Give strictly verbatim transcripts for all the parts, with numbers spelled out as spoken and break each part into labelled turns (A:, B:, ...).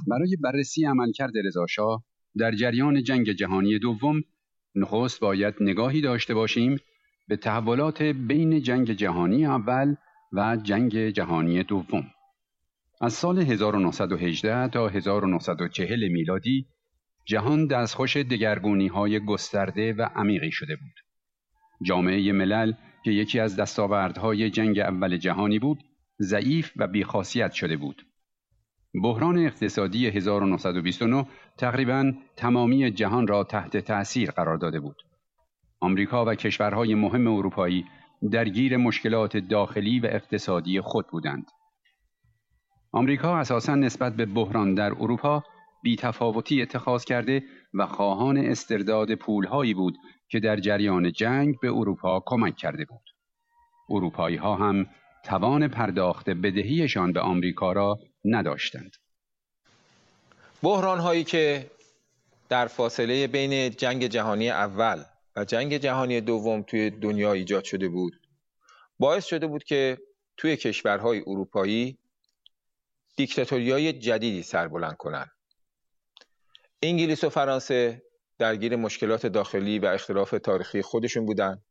A: برای بررسی عملکرد رضاشاه در جریان جنگ جهانی دوم، نخست باید نگاهی داشته باشیم به تحولات بین جنگ جهانی اول و جنگ جهانی دوم. از سال هزار و نهصد و هجده تا هزار و نهصد و چهل میلادی، جهان دستخوش دگرگونی‌های گسترده و عمیقی شده بود. جامعه ملل که یکی از دستاوردهای جنگ اول جهانی بود، ضعیف و بی‌خاصیت شده بود. بحران اقتصادی هزار و نهصد و بیست و نه تقریباً تمامی جهان را تحت تأثیر قرار داده بود. آمریکا و کشورهای مهم اروپایی درگیر مشکلات داخلی و اقتصادی خود بودند. آمریکا اساساً نسبت به بحران در اروپا بی‌تفاوتی اتخاذ کرده و خواهان استرداد پولهایی بود که در جریان جنگ به اروپا کمک کرده بود. اروپایی‌ها هم توان پرداخت بدهیشان به آمریکا را نداشتند.
B: بحران‌هایی که در فاصله بین جنگ جهانی اول و جنگ جهانی دوم توی دنیا ایجاد شده بود، باعث شده بود که توی کشورهای اروپایی دیکتاتوریای جدیدی سربلند کنند. انگلیس و فرانسه درگیر مشکلات داخلی و اختلاف تاریخی خودشون بودند.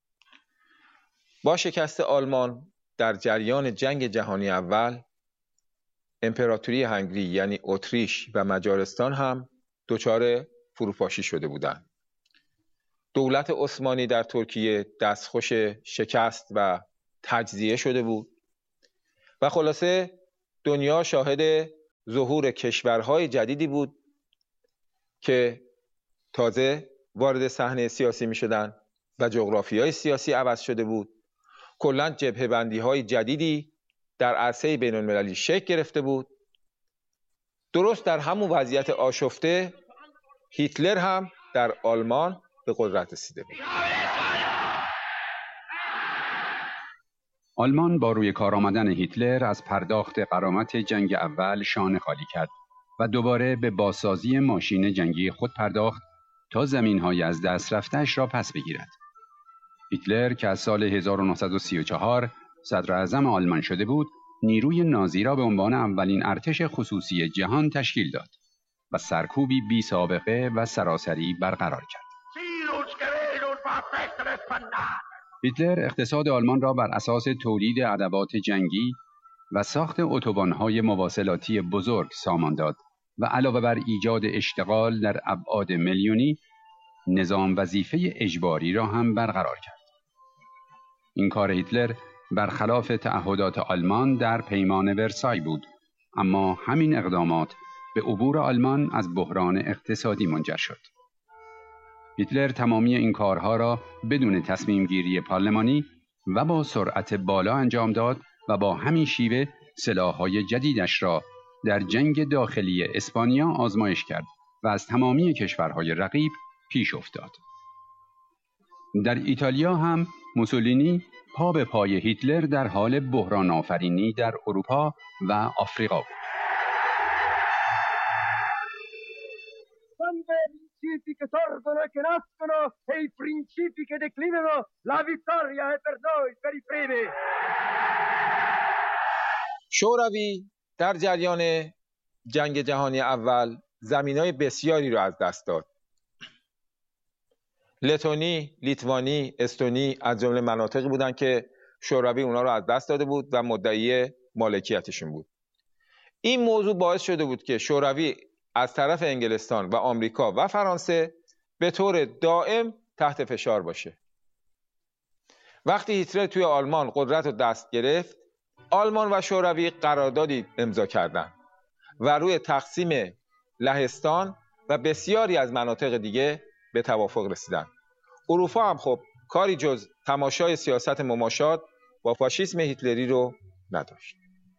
B: با شکست آلمان در جریان جنگ جهانی اول، امپراتوری هنگری یعنی اتریش و مجارستان هم دچار فروپاشی شده بودند. دولت عثمانی در ترکیه دستخوش شکست و تجزیه شده بود و خلاصه دنیا شاهد ظهور کشورهای جدیدی بود که تازه وارد صحنه سیاسی می شدن و جغرافیای سیاسی عوض شده بود. کلاً جبهه‌بندی‌های جدیدی در عرصه بین‌المللی شکل گرفته بود. درست در همون وضعیت آشفته، هیتلر هم در آلمان به قدرت رسیده بود.
A: آلمان با روی کار آمدن هیتلر از پرداخت غرامت جنگ اول شانه خالی کرد و دوباره به بازسازی ماشین جنگی خود پرداخت تا زمین‌های از دست رفته‌اش را پس بگیرد. هیتلر که از سال هزار و نهصد و سی و چهار صدر اعظم آلمان شده بود، نیروی نازی را به عنوان اولین ارتش خصوصی جهان تشکیل داد و سرکوبی بی سابقه و سراسری برقرار کرد. هیتلر اقتصاد آلمان را بر اساس تولید ادوات جنگی و ساخت اتوبان‌های مواصلاتی بزرگ سامان داد و علاوه بر ایجاد اشتغال در ابعاد میلیونی، نظام وظیفه اجباری را هم برقرار کرد. این کار هیتلر برخلاف تعهدات آلمان در پیمان ورسای بود، اما همین اقدامات به عبور آلمان از بحران اقتصادی منجر شد. هیتلر تمامی این کارها را بدون تصمیم گیری پارلمانی و با سرعت بالا انجام داد و با همین شیوه سلاح‌های جدیدش را در جنگ داخلی اسپانیا آزمایش کرد و از تمامی کشورهای رقیب پیش افتاد. در ایتالیا هم موسولینی پا به پای هیتلر در حال بحران آفرینی در اروپا و آفریقا بود.
B: شوروی در جریان جنگ جهانی اول زمینای بسیاری را از دست داد. لتونی، لیتوانی، استونی از جمله مناطقی بودند که شوروی اونا را از دست داده بود و مدعی مالکیتشون بود. این موضوع باعث شده بود که شوروی از طرف انگلستان و آمریکا و فرانسه به طور دائم تحت فشار باشه. وقتی هیتلر توی آلمان قدرت رو دست گرفت، آلمان و شوروی قراردادی امضا کردند و روی تقسیم لهستان و بسیاری از مناطق دیگه به توافق رسیدن. اروپا هم خب کاری جز تماشای سیاست مماشات با فاشیسم هیتلری رو نداشت.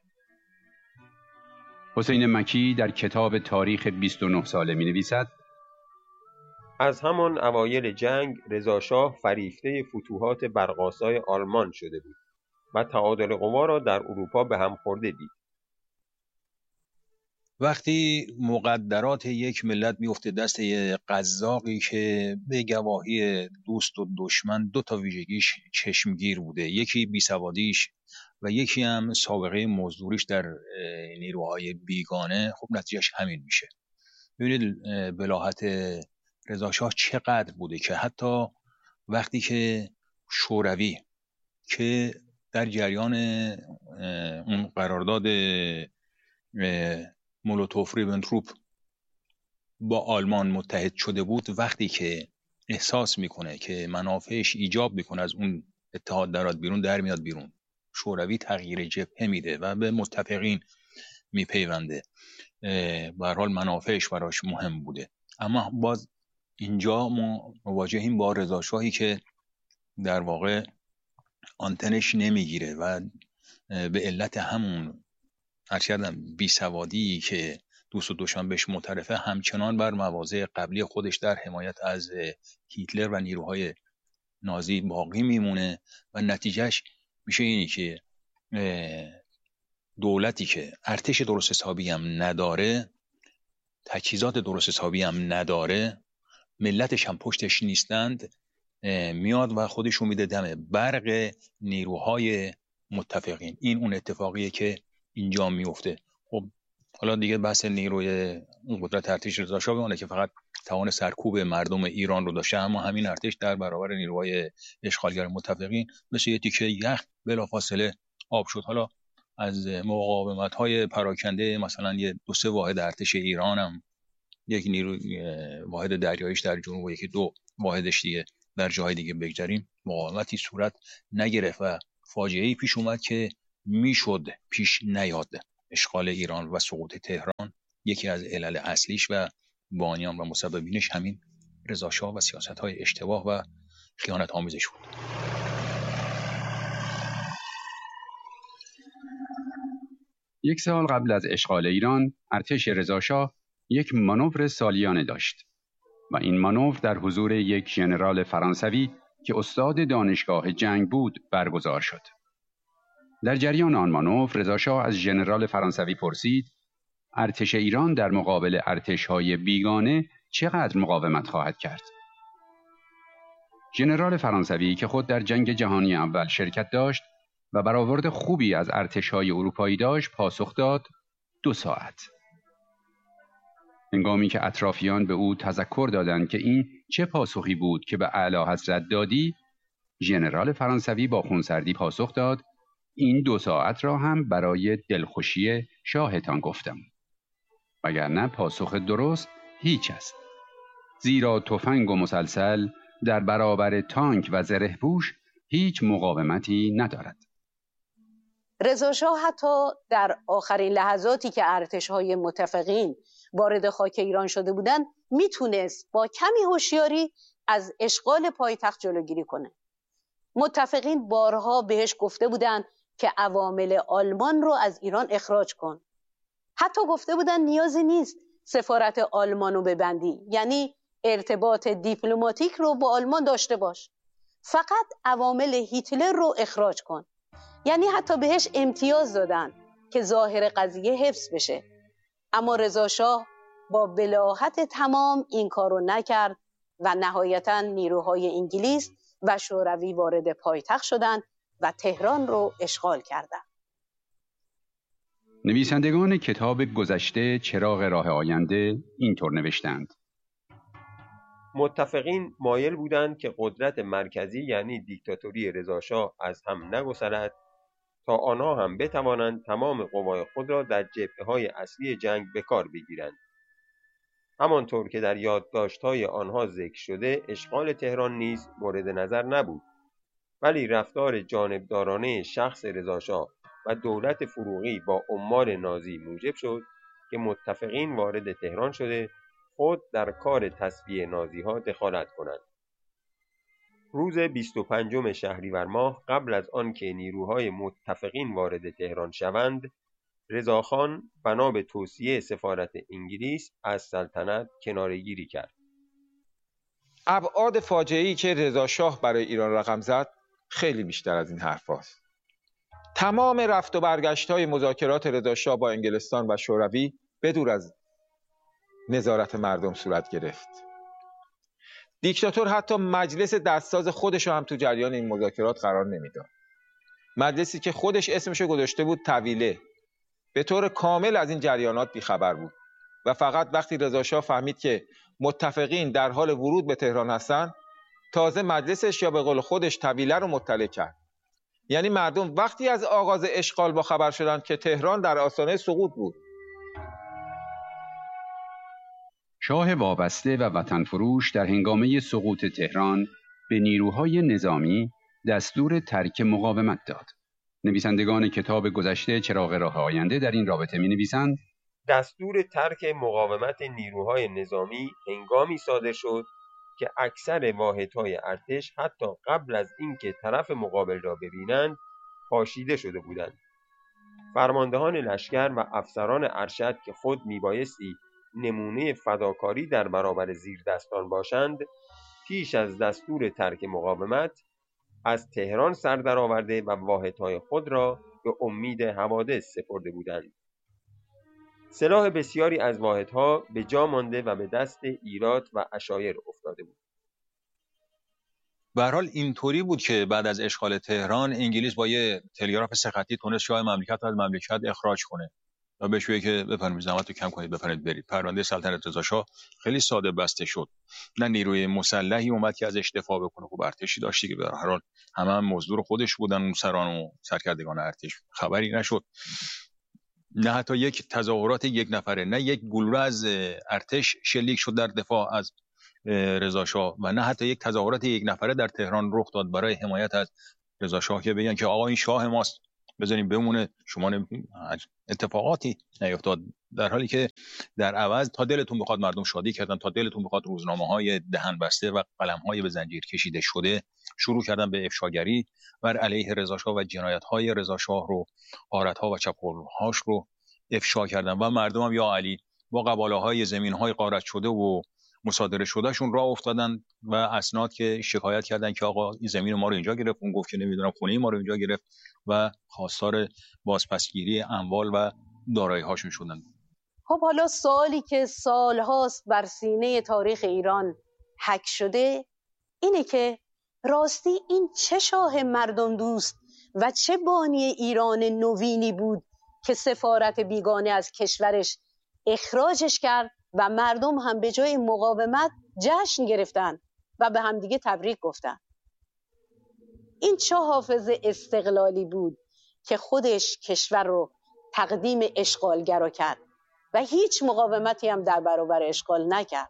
A: حسین مکی در کتاب تاریخ بیست و نه ساله می نویسد:
C: از همان اوایل جنگ رضاشاه فریفته فتوحات برق‌آسای آلمان شده بود و تعادل قوا را در اروپا به هم خورده دید.
D: وقتی مقدرات یک ملت میفته دست یه قزاقی که به گواهی دوست و دشمن دو تا ویژگیش چشمگیر بوده، یکی بیسوادیش و یکی هم سابقه مزدوریش در نیروهای بیگانه، خب نتیجهش همین میشه. ببینید بلاهت رضا شاه چقدر بوده که حتی وقتی که شوروی که در جریان اون قرارداد مولوتوف ریبنتروپ با آلمان متحد شده بود، وقتی که احساس میکنه که منافعش ایجاب میکنه از اون اتحاد درات بیرون، در میاد بیرون. شوروی تغییر جبهه میده و به متفقین میپیونده. به هر حال منافعش براش مهم بوده. اما باز اینجا ما مواجهیم با رضا شاهی که در واقع آنتنش نمیگیره و به علت همون ارشدم بیسوادی که دوست و دشمن بهش معترفه، همچنان بر مواضع قبلی خودش در حمایت از هیتلر و نیروهای نازی باقی میمونه و نتیجهش میشه اینی که دولتی که ارتش درست حسابی هم نداره، تجهیزات درست حسابی هم نداره، ملتش هم پشتش نیستند، میاد و خودشو میده دم برق نیروهای متفقین. این اون اتفاقیه که اینجا میفته. خب حالا دیگه بحث نیروی اون قدرت ارتش رضا شاه بمونه که فقط توان سرکوب مردم ایران رو داشته، اما همین ارتش در برابر نیروهای اشغالگر متفقین مثل یه تیکه یخ بلافاصله آب شد. حالا از مقاومت‌های پراکنده مثلا یه دو سه واحد ارتش ایران هم، یک نیروی واحد دریاییش در جنوب و یکی دو واحدش دیگه در جاهای دیگه بگذاریم، مقاومتی صورت نگرفت و فاجعه‌ای پیش اومد که میشد پیش نیاد. اشغال ایران و سقوط تهران یکی از علل اصلیش و بانیان و مسببینش همین رضا شاه و سیاست‌های اشتباه و خیانت آمیزش بود.
A: یک سال قبل از اشغال ایران، ارتش رضا شاه یک مانور سالیانه داشت و این مانور در حضور یک ژنرال فرانسوی که استاد دانشگاه جنگ بود برگزار شد. در جریان آن مانور رضا شاه از ژنرال فرانسوی پرسید ارتش ایران در مقابل ارتش‌های بیگانه چقدر مقاومت خواهد کرد؟ ژنرال فرانسوی که خود در جنگ جهانی اول شرکت داشت و برآورد خوبی از ارتش‌های اروپایی داشت پاسخ داد دو ساعت. هنگامی که اطرافیان به او تذکر دادند که این چه پاسخی بود که به اعلیحضرت دادی، ژنرال فرانسوی با خونسردی پاسخ داد این دو ساعت را هم برای دلخوشی شاهتان گفتم، وگرنه پاسخ درست هیچ است، زیرا تفنگ و مسلسل در برابر تانک و زره پوش هیچ مقاومتی ندارد.
E: رضا شاه حتی در آخرین لحظاتی که ارتش‌های متفقین وارد خاک ایران شده بودند میتونست با کمی هوشیاری از اشغال پایتخت جلوگیری کنه. متفقین بارها بهش گفته بودند که عوامل آلمان رو از ایران اخراج کن. حتی گفته بودن نیازی نیست سفارت آلمان رو ببندی، یعنی ارتباط دیپلماتیک رو با آلمان داشته باش، فقط عوامل هیتلر رو اخراج کن. یعنی حتی بهش امتیاز دادن که ظاهر قضیه حفظ بشه. اما رضا شاه با بلاهت تمام این کارو نکرد و نهایتاً نیروهای انگلیس و شوروی وارد پایتخت شدند و تهران رو اشغال کردند.
A: نویسندگان کتاب گذشته چراغ راه آینده اینطور نوشتند:
C: متفقین مایل بودند که قدرت مرکزی یعنی دیکتاتوری رضا شاه از هم نگسلد تا آنها هم بتوانند تمام قوای خود را در جبهه‌های اصلی جنگ به کار بگیرند. همانطور که در یادداشت‌های آنها ذکر شده، اشغال تهران نیز مورد نظر نبود، ولی رفتار جانبدارانه شخص رضا شاه و دولت فروغی با عمال نازی موجب شد که متفقین وارد تهران شده خود در کار تصفیه نازی‌ها دخالت کنند. روز بیست و پنجم شهریور ماه قبل از آنکه نیروهای متفقین وارد تهران شوند، رضاخان بنا به توصیه سفارت انگلیس از سلطنت کناره‌گیری کرد.
B: ابعاد فاجعه‌ای که رضا شاه برای ایران رقم زد خیلی بیشتر از این حرف هاست. تمام رفت و برگشت‌های مذاکرات رضا شاه با انگلستان و شوروی بدور از نظارت مردم صورت گرفت. دیکتاتور حتی مجلس دستساز خودش هم تو جریان این مذاکرات قرار نمیداد. مجلسی که خودش اسمشو گذاشته بود طویله، به طور کامل از این جریانات بیخبر بود و فقط وقتی رضا شاه فهمید که متفقین در حال ورود به تهران هستن، تازه مجلسش یا به قول خودش طویله رو مطلع کرد. یعنی مردم وقتی از آغاز اشغال با خبر شدن که تهران در آستانه سقوط بود.
A: شاه وابسته و وطن فروش در هنگامه سقوط تهران به نیروهای نظامی دستور ترک مقاومت داد. نویسندگان کتاب گذشته چراغ راه آینده در این رابطه می نویسند:
C: دستور ترک مقاومت نیروهای نظامی هنگامی صادر شد که اکثر واحدهای ارتش حتی قبل از اینکه طرف مقابل را ببینند پاشیده شده بودند. فرماندهان لشکر و افسران ارشد که خود میبایستی نمونه فداکاری در برابر زیردستان باشند، پیش از دستور ترک مقاومت از تهران سر درآورده و واحدهای خود را به امید حوادث سپرده بودند. سلاح بسیاری از واحدها به جا مانده و به دست ایرات و عشایر افتاده بود.
D: به هر حال اینطوری بود که بعد از اشغال تهران انگلیس با یه تلگراف سه خطی تونست شاه مملکت رو از مملکت اخراج کنه و بهش بگه که بفرمایید زحمت رو کم کنید، بفرمایید برید. پرونده سلطنت رضا شاه خیلی ساده بسته شد. نه نیروی مسلحی اومد که ازش دفاع بکنه. خب ارتشی داشتی که به هر حال همه هم مزدور خودش بودن، اون سران و سرکردگان ارتش، خبری نشد. نه حتی یک تظاهرات یک نفره، نه یک گلوله از ارتش شلیک شد در دفاع از رضا شاه و نه حتی یک تظاهرات یک نفره در تهران رخ داد برای حمایت از رضا شاه که بگن که آقا این شاه ماست، بذاریم بمونه، شما نمی‌بینید. اتفاقاتی نیفتاد، در حالی که در عوض تا دلتون بخواد مردم شادی کردن، تا دلتون بخواد روزنامه‌های دهن بسته و قلم‌های به زنجیر کشیده شده شروع کردن به افشاگری بر علیه رضا شاه و جنایت‌های رضا شاه رو، غارت‌ها و چپاول‌هاش رو افشا کردن و مردم هم یا علی با قباله‌های زمین‌های غارت شده و مصادره شدهشون راه افتادن و اسناد که شکایت کردن که آقا این زمین ما رو اینجا گرفت، اون گفت که نمیدونم خونه ما رو اینجا گرفت و خواستار بازپسگیری اموال و دارایی هاشون شدن.
E: خب حالا سوالی که سالهاست بر سینه تاریخ ایران حک شده اینه که راستی این چه شاه مردم دوست و چه بانی ایران نوینی بود که سفارت بیگانه از کشورش اخراجش کرد و مردم هم به جای مقاومت جشن گرفتن و به همدیگه تبریک گفتن. این چه حافظ استقلالی بود که خودش کشور رو تقدیم اشغالگرا کرد و هیچ مقاومتی هم در برابر اشغال نکرد.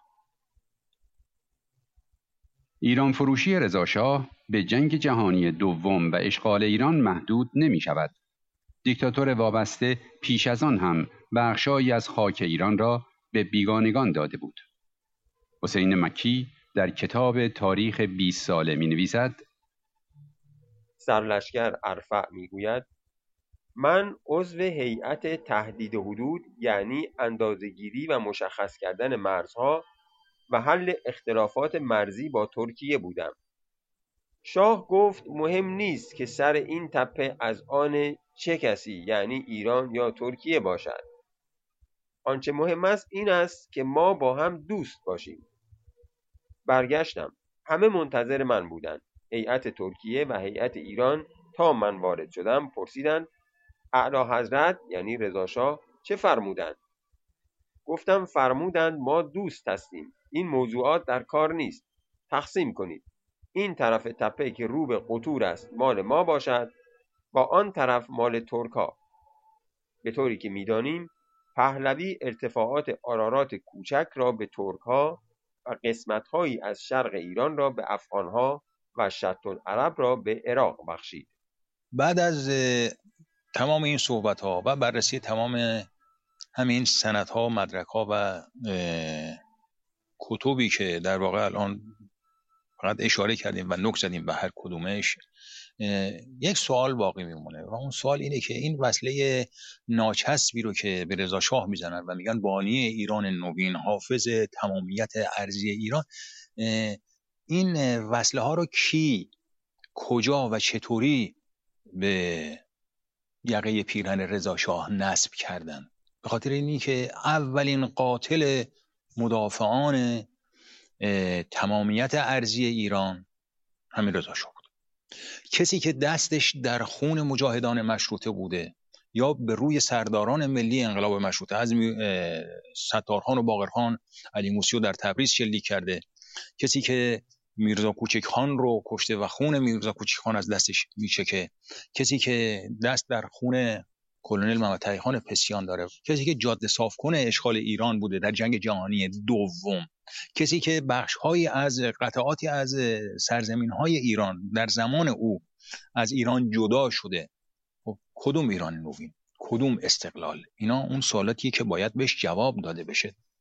A: ایران فروشی رضا شاه به جنگ جهانی دوم و اشغال ایران محدود نمی شود. دیکتاتور وابسته پیش از آن هم بخشایی از خاک ایران را به بیگانگان داده بود. حسین مکی در کتاب تاریخ بیست ساله می نویسد:
C: سرلشکر ارفع می گوید من عضو هیئت تحدید حدود، یعنی اندازه‌گیری و مشخص کردن مرزها و حل اختلافات مرزی با ترکیه بودم. شاه گفت مهم نیست که سر این تپه از آن چه کسی، یعنی ایران یا ترکیه باشد. آنچه مهم است این است که ما با هم دوست باشیم. برگشتم. همه منتظر من بودند. هیئت ترکیه و هیئت ایران تا من وارد شدم پرسیدند اعلی حضرت یعنی رضا شاه چه فرمودند؟ گفتم فرمودند ما دوست هستیم. این موضوعات در کار نیست. تقسیم کنید. این طرف تپه که رو به قطور است مال ما باشد و آن طرف مال ترکا. به طوری که می‌دانیم پهلوی ارتفاعات آرارات کوچک را به ترک‌ها و قسمت‌هایی از شرق ایران را به افغان‌ها و شط العرب را به عراق بخشید.
D: بعد از تمام این صحبت‌ها و بررسی تمام همین سندها، مدرک‌ها و کتبی که در واقع الان فقط اشاره کردیم و نک زدیم به هر کدومش، یک سوال باقی میمونه و اون سوال اینه که این وصله ناچسبی رو که به رضا شاه میزنن و میگن بانی ایران نوین، حافظ تمامیت ارضی ایران، این وصله ها رو کی، کجا و چطوری به یقه پیرهن رضا شاه نصب کردن؟ به خاطر اینی که اولین قاتل مدافعان تمامیت ارضی ایران همین رضا شاه بود. کسی که دستش در خون مجاهدان مشروطه بوده یا به روی سرداران ملی انقلاب مشروطه از ستارخان و باقرخان، علی موسیو در تبریز شلیک کرده، کسی که میرزا کوچک خان رو کشته و خون میرزا کوچک خان از دستش میچکه، کسی که دست در خون کلونل محمد تقی خان پسیان داره، کسی که جاده صاف کنه اشغال ایران بوده در جنگ جهانی دوم، کسی که بخش‌هایی از قطعاتی از سرزمین‌های ایران در زمان او از ایران جدا شده. خب کدوم ایران نوین؟ کدوم استقلال؟ اینا اون سوالاتیه که باید بهش جواب داده بشه.